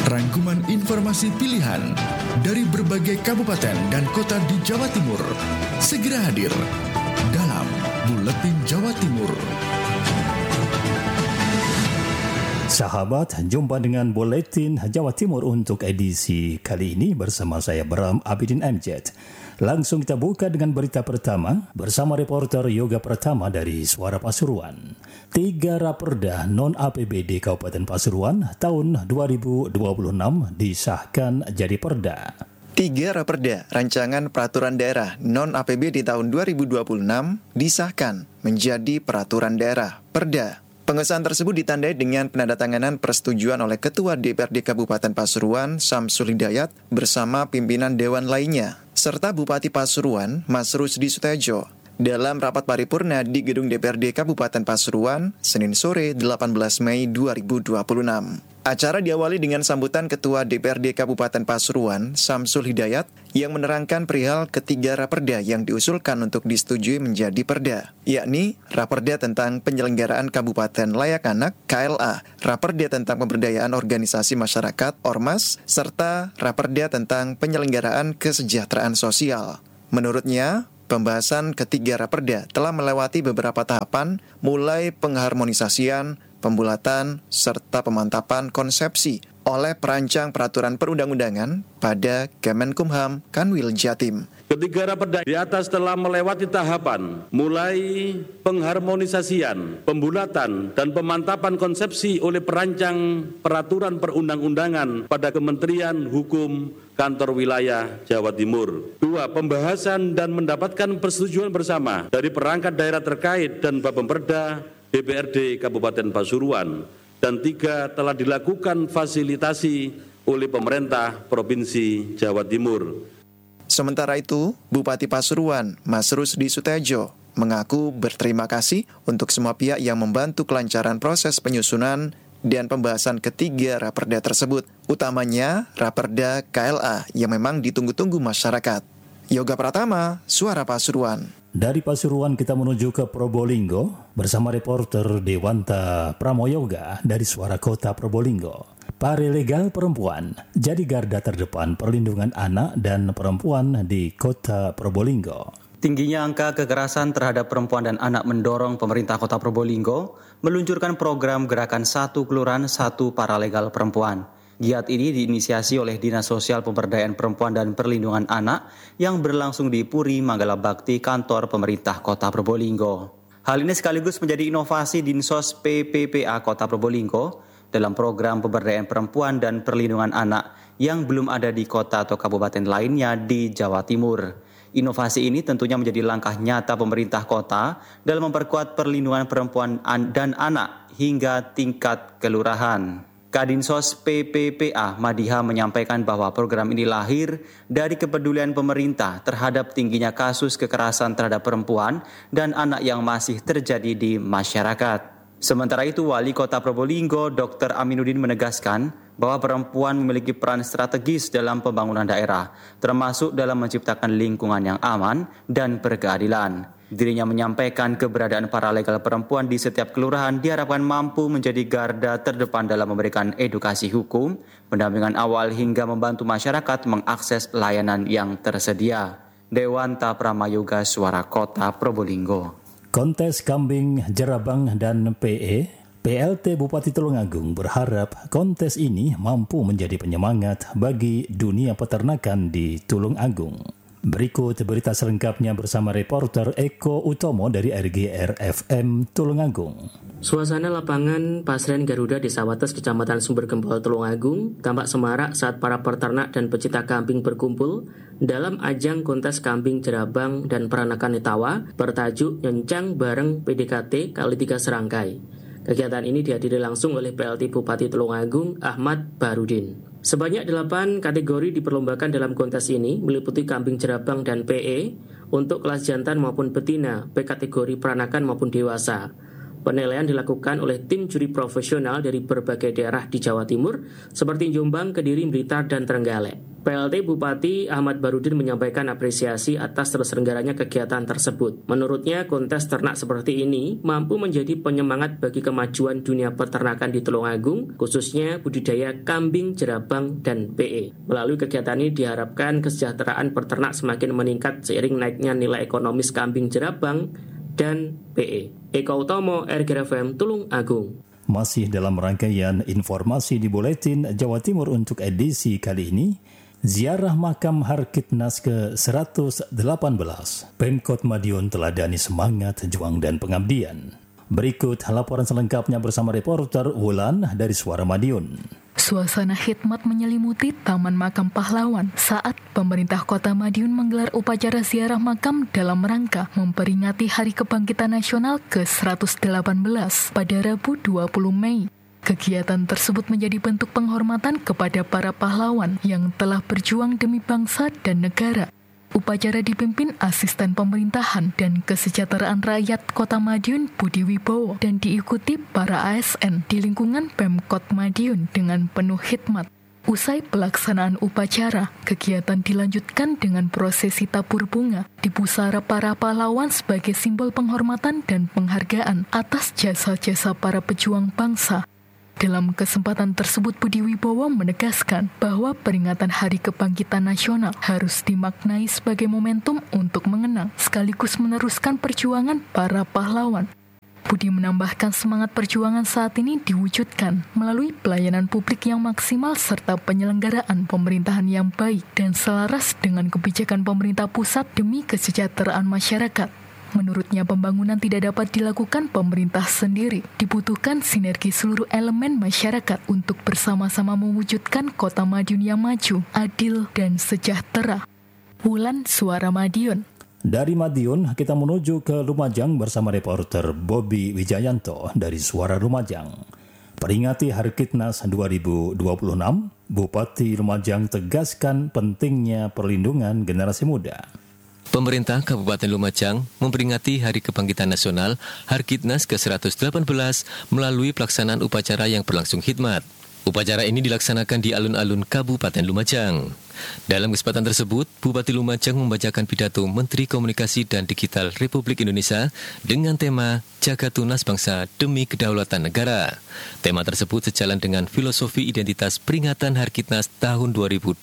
Rangkuman informasi pilihan dari berbagai kabupaten dan kota di Jawa Timur segera hadir dalam Buletin Jawa Timur. Sahabat, jumpa dengan Buletin Jawa Timur untuk edisi kali ini bersama saya Bram Abidin MZ. Langsung kita buka dengan berita pertama bersama reporter Yoga Pratama dari Suara Pasuruan. 3 raperda non-APBD Kabupaten Pasuruan tahun 2026 disahkan jadi perda. 3 raperda rancangan peraturan daerah non-APBD tahun 2026 disahkan menjadi peraturan daerah perda. Pengesahan tersebut ditandai dengan penandatanganan persetujuan oleh Ketua DPRD Kabupaten Pasuruan Samsul Hidayat bersama pimpinan dewan lainnya, serta Bupati Pasuruan Mas Rusdi Sutejo dalam rapat paripurna di Gedung DPRD Kabupaten Pasuruan Senin sore 18 Mei 2026. Acara diawali dengan sambutan Ketua DPRD Kabupaten Pasuruan Samsul Hidayat yang menerangkan perihal ketiga raperda yang diusulkan untuk disetujui menjadi perda, yakni Raperda tentang Penyelenggaraan Kabupaten Layak Anak KLA, Raperda tentang Pemberdayaan Organisasi Masyarakat Ormas, serta Raperda tentang Penyelenggaraan Kesejahteraan Sosial. Menurutnya, pembahasan ketiga raperda telah melewati beberapa tahapan, mulai pengharmonisasian, pembulatan, serta pemantapan konsepsi oleh perancang peraturan perundang-undangan pada Kemenkumham Kanwil Jatim. Ketiga raperda di atas telah melewati tahapan, mulai pengharmonisasian, pembulatan, dan pemantapan konsepsi oleh perancang peraturan perundang-undangan pada Kementerian Hukum Kantor Wilayah Jawa Timur. 2. Pembahasan dan mendapatkan persetujuan bersama dari perangkat daerah terkait dan Bapemperda DPRD Kabupaten Pasuruan. Dan 3. Telah dilakukan fasilitasi oleh pemerintah Provinsi Jawa Timur. Sementara itu, Bupati Pasuruan Mas Rusdi Sutejo mengaku berterima kasih untuk semua pihak yang membantu kelancaran proses penyusunan dan pembahasan ketiga raperda tersebut, utamanya raperda KLA yang memang ditunggu-tunggu masyarakat. Yoga Pratama, Suara Pasuruan. Dari Pasuruan kita menuju ke Probolinggo bersama reporter Dewanta Pramoyoga dari Suara Kota Probolinggo. Paralegal perempuan jadi garda terdepan perlindungan anak dan perempuan di Kota Probolinggo. Tingginya angka kekerasan terhadap perempuan dan anak mendorong pemerintah Kota Probolinggo meluncurkan program Gerakan 1 Kelurahan 1 Paralegal Perempuan. Giat ini diinisiasi oleh Dinas Sosial Pemberdayaan Perempuan dan Perlindungan Anak yang berlangsung di Puri Manggala Bakti, kantor pemerintah Kota Probolinggo. Hal ini sekaligus menjadi inovasi Dinsos PPPA Kota Probolinggo dalam program pemberdayaan perempuan dan perlindungan anak yang belum ada di kota atau kabupaten lainnya di Jawa Timur. Inovasi ini tentunya menjadi langkah nyata pemerintah kota dalam memperkuat perlindungan perempuan dan anak hingga tingkat kelurahan. Kadinsos PPPA Madiha menyampaikan bahwa program ini lahir dari kepedulian pemerintah terhadap tingginya kasus kekerasan terhadap perempuan dan anak yang masih terjadi di masyarakat. Sementara itu, Wali Kota Probolinggo Dr. Aminuddin menegaskan bahwa perempuan memiliki peran strategis dalam pembangunan daerah, termasuk dalam menciptakan lingkungan yang aman dan berkeadilan. Dirinya menyampaikan keberadaan paralegal perempuan di setiap kelurahan diharapkan mampu menjadi garda terdepan dalam memberikan edukasi hukum, pendampingan awal hingga membantu masyarakat mengakses layanan yang tersedia. Dewanta Pramayoga, Suara Kota Probolinggo. Kontes Kambing Jerabang dan PLT Bupati Tulungagung berharap kontes ini mampu menjadi penyemangat bagi dunia peternakan di Tulungagung. Berikut berita selengkapnya bersama reporter Eko Utomo dari RGR FM Tulungagung. Suasana lapangan Pasren Garuda Desa Wates Kecamatan Sumber Gempol Tulungagung tampak semarak saat para peternak dan pecinta kambing berkumpul dalam ajang kontes kambing Jerabang dan peranakan Netawa bertajuk Nyencang Bareng PDKT kali 3 serangkai. Kegiatan ini dihadiri langsung oleh PLT Bupati Tulungagung Ahmad Barudin. Sebanyak 8 kategori diperlombakan dalam kontes ini, meliputi kambing Jerabang dan PE untuk kelas jantan maupun betina, baik kategori peranakan maupun dewasa. Penilaian dilakukan oleh tim juri profesional dari berbagai daerah di Jawa Timur seperti Jombang, Kediri, Blitar, dan Trenggalek. PLT Bupati Ahmad Barudin menyampaikan apresiasi atas terselenggaranya kegiatan tersebut. Menurutnya, kontes ternak seperti ini mampu menjadi penyemangat bagi kemajuan dunia peternakan di Tulungagung, khususnya budidaya kambing, jerabang, dan PE. Melalui kegiatan ini diharapkan kesejahteraan peternak semakin meningkat seiring naiknya nilai ekonomis kambing, jerabang, dan PE. Eko Utomo, RGR FM, Tulungagung. Masih dalam rangkaian informasi di Buletin Jawa Timur untuk edisi kali ini, ziarah makam Harkitnas ke-118. Pemkot Madiun teladani semangat juang dan pengabdian. Berikut laporan selengkapnya bersama reporter Wulan dari Suara Madiun. Suasana khidmat menyelimuti Taman Makam Pahlawan saat pemerintah Kota Madiun menggelar upacara ziarah makam dalam rangka memperingati Hari Kebangkitan Nasional ke-118 pada Rabu 20 Mei. Kegiatan tersebut menjadi bentuk penghormatan kepada para pahlawan yang telah berjuang demi bangsa dan negara. Upacara dipimpin Asisten Pemerintahan dan Kesejahteraan Rakyat Kota Madiun Budi Wibowo dan diikuti para ASN di lingkungan Pemkot Madiun dengan penuh khidmat. Usai pelaksanaan upacara, kegiatan dilanjutkan dengan prosesi tabur bunga di pusara para pahlawan sebagai simbol penghormatan dan penghargaan atas jasa-jasa para pejuang bangsa. Dalam kesempatan tersebut, Budi Wibowo menegaskan bahwa peringatan Hari Kebangkitan Nasional harus dimaknai sebagai momentum untuk mengenang sekaligus meneruskan perjuangan para pahlawan. Budi menambahkan semangat perjuangan saat ini diwujudkan melalui pelayanan publik yang maksimal serta penyelenggaraan pemerintahan yang baik dan selaras dengan kebijakan pemerintah pusat demi kesejahteraan masyarakat. Menurutnya, pembangunan tidak dapat dilakukan pemerintah sendiri. Dibutuhkan sinergi seluruh elemen masyarakat untuk bersama-sama mewujudkan Kota Madiun yang maju, adil, dan sejahtera. Wulan, Suara Madiun. Dari Madiun, kita menuju ke Lumajang bersama reporter Bobby Wijayanto dari Suara Lumajang. Peringati Harkitnas 2026, Bupati Lumajang tegaskan pentingnya perlindungan generasi muda. Pemerintah Kabupaten Lumajang memperingati Hari Kebangkitan Nasional Harkitnas ke-118 melalui pelaksanaan upacara yang berlangsung khidmat. Upacara ini dilaksanakan di alun-alun Kabupaten Lumajang. Dalam kesempatan tersebut, Bupati Lumajang membacakan pidato Menteri Komunikasi dan Digital Republik Indonesia dengan tema Jaga Tunas Bangsa Demi Kedaulatan Negara. Tema tersebut sejalan dengan filosofi identitas peringatan Harkitnas tahun 2026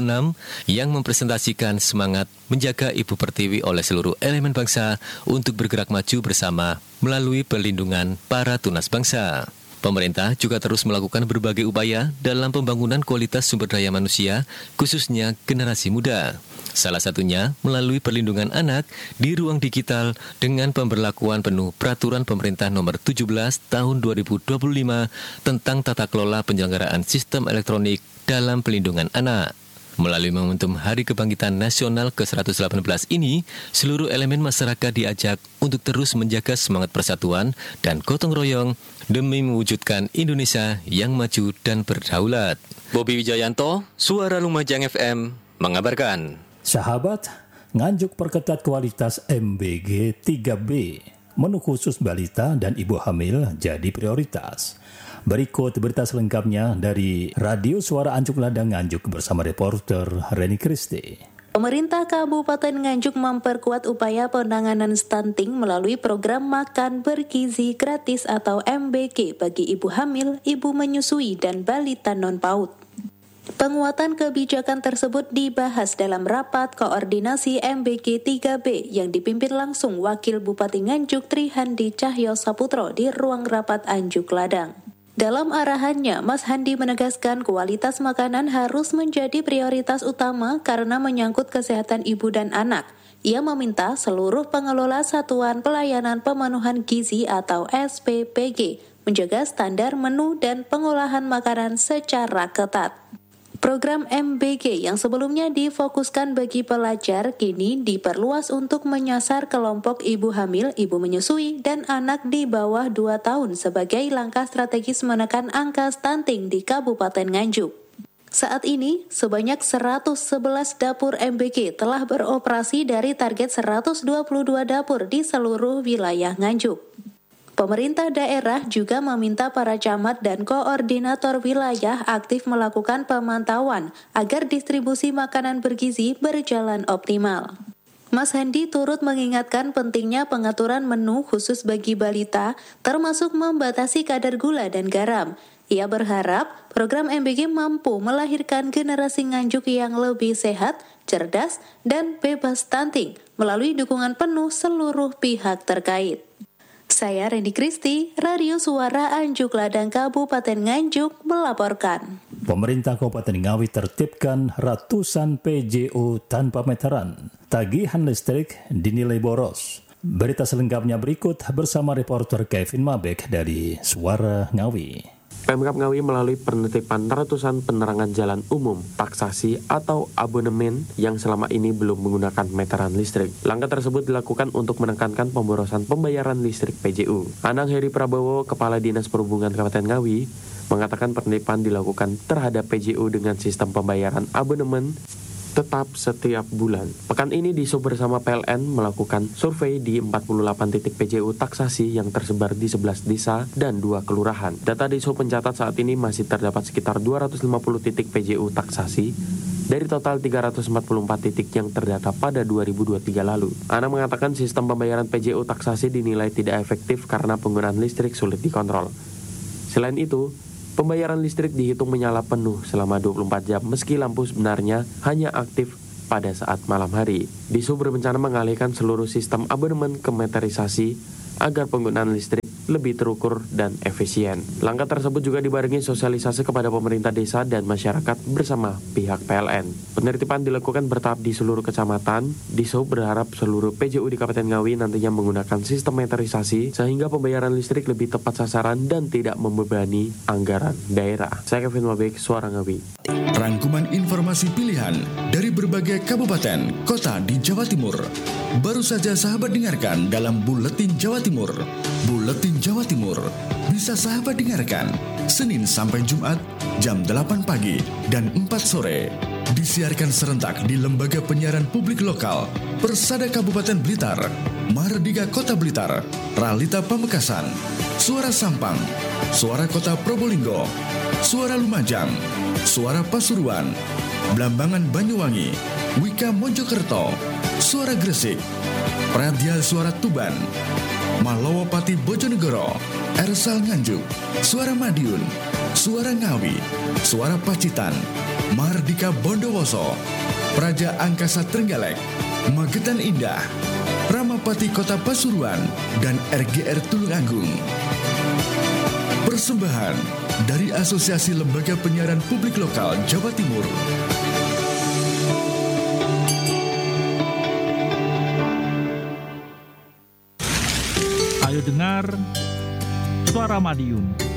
yang mempresentasikan semangat menjaga Ibu Pertiwi oleh seluruh elemen bangsa untuk bergerak maju bersama melalui perlindungan para tunas bangsa. Pemerintah juga terus melakukan berbagai upaya dalam pembangunan kualitas sumber daya manusia, khususnya generasi muda. Salah satunya melalui perlindungan anak di ruang digital dengan pemberlakuan penuh Peraturan Pemerintah Nomor 17 Tahun 2025 tentang tata kelola penyelenggaraan sistem elektronik dalam pelindungan anak. Melalui momentum Hari Kebangkitan Nasional ke-118 ini, seluruh elemen masyarakat diajak untuk terus menjaga semangat persatuan dan gotong royong demi mewujudkan Indonesia yang maju dan berdaulat. Bobby Wijayanto, Suara Lumajang FM, mengabarkan. Sahabat, Nganjuk perketat kualitas MBG 3B. Menu khusus balita dan ibu hamil jadi prioritas. Berikut berita selengkapnya dari Radio Suara Anjuk Ladang Nganjuk bersama reporter Reni Kristi. Pemerintah Kabupaten Nganjuk memperkuat upaya penanganan stunting melalui program Makan Bergizi Gratis atau MBG bagi ibu hamil, ibu menyusui, dan balita non-PAUD. Penguatan kebijakan tersebut dibahas dalam rapat koordinasi MBG 3B yang dipimpin langsung Wakil Bupati Nganjuk Trihandi Cahyo Saputro di ruang rapat Anjuk Ladang. Dalam arahannya, Mas Handi menegaskan kualitas makanan harus menjadi prioritas utama karena menyangkut kesehatan ibu dan anak. Ia meminta seluruh pengelola Satuan Pelayanan Pemenuhan Gizi atau SPPG menjaga standar menu dan pengolahan makanan secara ketat. Program MBG yang sebelumnya difokuskan bagi pelajar kini diperluas untuk menyasar kelompok ibu hamil, ibu menyusui, dan anak di bawah 2 tahun sebagai langkah strategis menekan angka stunting di Kabupaten Nganjuk. Saat ini, sebanyak 111 dapur MBG telah beroperasi dari target 122 dapur di seluruh wilayah Nganjuk. Pemerintah daerah juga meminta para camat dan koordinator wilayah aktif melakukan pemantauan agar distribusi makanan bergizi berjalan optimal. Mas Handi turut mengingatkan pentingnya pengaturan menu khusus bagi balita, termasuk membatasi kadar gula dan garam. Ia berharap program MBG mampu melahirkan generasi Nganjuk yang lebih sehat, cerdas, dan bebas stunting melalui dukungan penuh seluruh pihak terkait. Saya Randy Kristi, Radio Suara Anjuk Ladang Kabupaten Nganjuk melaporkan. Pemerintah Kabupaten Ngawi tertibkan ratusan PJU tanpa meteran. Tagihan listrik dinilai boros. Berita selengkapnya berikut bersama reporter Kevin Mabek dari Suara Ngawi. Pemkab Ngawi melalui penertiban ratusan penerangan jalan umum, taksasi atau abonemen yang selama ini belum menggunakan meteran listrik. Langkah tersebut dilakukan untuk menekankan pemborosan pembayaran listrik PJU. Anang Heri Prabowo, Kepala Dinas Perhubungan Kabupaten Ngawi, mengatakan penertiban dilakukan terhadap PJU dengan sistem pembayaran abonemen tetap setiap bulan. Pekan ini Disub bersama PLN melakukan survei di 48 titik PJU taksasi yang tersebar di 11 desa dan 2 kelurahan. Data Disub mencatat saat ini masih terdapat sekitar 250 titik PJU taksasi dari total 344 titik yang terdata pada 2023 lalu. Ana mengatakan sistem pembayaran PJU taksasi dinilai tidak efektif karena penggunaan listrik sulit dikontrol. Selain itu, pembayaran listrik dihitung menyala penuh selama 24 jam meski lampu sebenarnya hanya aktif pada saat malam hari. Disub berencana mengalihkan seluruh sistem abonemen ke meterisasi agar penggunaan listrik lebih terukur dan efisien. Langkah tersebut juga dibarengi sosialisasi kepada pemerintah desa dan masyarakat bersama pihak PLN. Penertiban dilakukan bertahap di seluruh kecamatan. Disub berharap seluruh PJU di Kabupaten Ngawi nantinya menggunakan sistem meterisasi sehingga pembayaran listrik lebih tepat sasaran dan tidak membebani anggaran daerah. Saya Kevin Mabek, Suara Ngawi. Rangkuman informasi pilihan dari berbagai kabupaten, kota di Jawa Timur. Baru saja sahabat dengarkan dalam Buletin Jawa Timur. Buletin Jawa Timur bisa sahabat dengarkan Senin sampai Jumat jam 8 pagi dan 4 sore. Disiarkan serentak di Lembaga Penyiaran Publik Lokal, Persada Kabupaten Blitar, Mardika Kota Blitar, Ralita Pamekasan, Suara Sampang, Suara Kota Probolinggo, Suara Lumajang, Suara Pasuruan, Blambangan Banyuwangi, Wika Mojokerto, Suara Gresik, Pradia Suara Tuban, Malawapati Bojonegoro, Ersal Nganjuk, Suara Madiun, Suara Ngawi, Suara Pacitan, Mardika Bondowoso, Praja Angkasa Trenggalek, Magetan Indah, Ramapati Kota Pasuruan, dan RGR Tulungagung. Persembahan dari Asosiasi Lembaga Penyiaran Publik Lokal Jawa Timur. Ayo dengar Suara Madiun.